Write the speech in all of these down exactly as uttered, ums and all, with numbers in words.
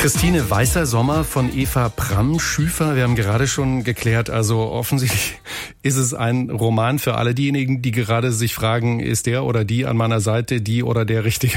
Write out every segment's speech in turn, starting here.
Christine, Weißer Sommer von Eva Pramm-Schüfer. Wir haben gerade schon geklärt, also offensichtlich ist es ein Roman für alle diejenigen, die gerade sich fragen, ist der oder die an meiner Seite, die oder der Richtige?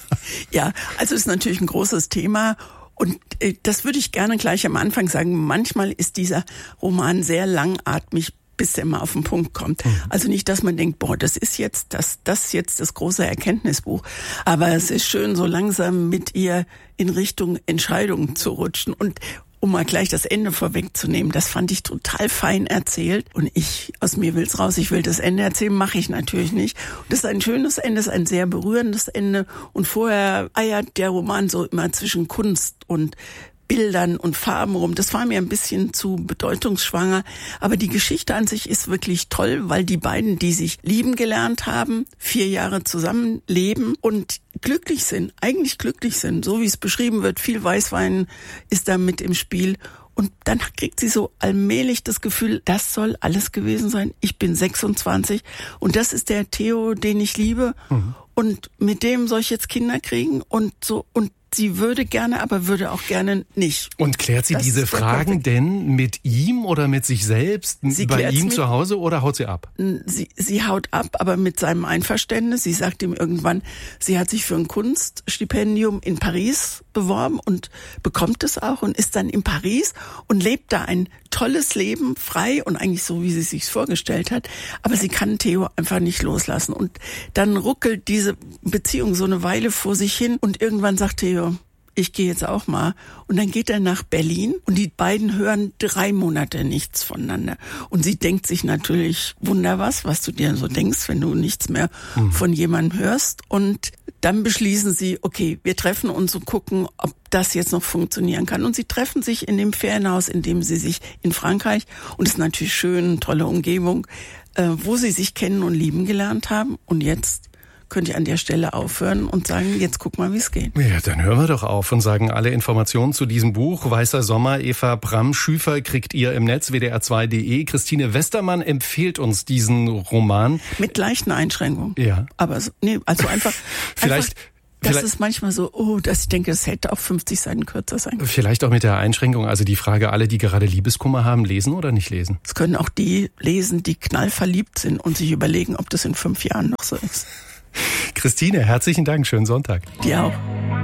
Ja, also es ist natürlich ein großes Thema. Und äh, das würde ich gerne gleich am Anfang sagen. Manchmal ist dieser Roman sehr langatmig, bis er mal auf den Punkt kommt. Mhm. Also nicht, dass man denkt, boah, das ist jetzt das, das ist jetzt das große Erkenntnisbuch. Aber es ist schön, so langsam mit ihr in Richtung Entscheidungen zu rutschen. Und um mal gleich das Ende vorwegzunehmen, das fand ich total fein erzählt. Und ich, aus mir will's raus, ich will das Ende erzählen, mache ich natürlich nicht. Und das ist ein schönes Ende, ist ein sehr berührendes Ende. Und vorher eiert der Roman so immer zwischen Kunst und Bildern und Farben rum. Das war mir ein bisschen zu bedeutungsschwanger. Aber die Geschichte an sich ist wirklich toll, weil die beiden, die sich lieben gelernt haben, vier Jahre zusammenleben und glücklich sind, eigentlich glücklich sind, so wie es beschrieben wird. Viel Weißwein ist da mit im Spiel. Und dann kriegt sie so allmählich das Gefühl, das soll alles gewesen sein. Ich bin sechsundzwanzig und das ist der Theo, den ich liebe. Mhm. Und mit dem soll ich jetzt Kinder kriegen und so. Und sie würde gerne, aber würde auch gerne nicht. Und klärt sie das diese Fragen denn mit ihm oder mit sich selbst? Sie bei ihm zu Hause oder haut sie ab? Sie, sie haut ab, aber mit seinem Einverständnis. Sie sagt ihm irgendwann, sie hat sich für ein Kunststipendium in Paris beworben und bekommt es auch und ist dann in Paris und lebt da ein tolles Leben, frei und eigentlich so, wie sie es sich vorgestellt hat. Aber sie kann Theo einfach nicht loslassen. Und dann ruckelt diese Beziehung so eine Weile vor sich hin und irgendwann sagt Theo, ich gehe jetzt auch mal. Und dann geht er nach Berlin und die beiden hören drei Monate nichts voneinander. Und sie denkt sich natürlich, wunder was, was du dir so denkst, wenn du nichts mehr mhm. von jemandem hörst. Und dann beschließen sie, okay, wir treffen uns und gucken, ob das jetzt noch funktionieren kann. Und sie treffen sich in dem Ferienhaus, in dem sie sich in Frankreich, und es ist natürlich schön, tolle Umgebung, äh, wo sie sich kennen und lieben gelernt haben. Und jetzt könnt ihr an der Stelle aufhören und sagen, jetzt guck mal, wie es geht. Ja, dann hören wir doch auf und sagen alle Informationen zu diesem Buch. Weißer Sommer, Eva Pramm-Schüfer, kriegt ihr im Netz w d r zwei punkt d e. Christine Westermann empfiehlt uns diesen Roman. Mit leichten Einschränkungen. Ja. Aber so, nee, also einfach... Vielleicht... Einfach Das Vielleicht, ist manchmal so, oh, dass ich denke, es hätte auch fünfzig Seiten kürzer sein können. Vielleicht auch mit der Einschränkung, also die Frage, alle, die gerade Liebeskummer haben, lesen oder nicht lesen? Es können auch die lesen, die knallverliebt sind und sich überlegen, ob das in fünf Jahren noch so ist. Christine, herzlichen Dank, schönen Sonntag. Dir auch.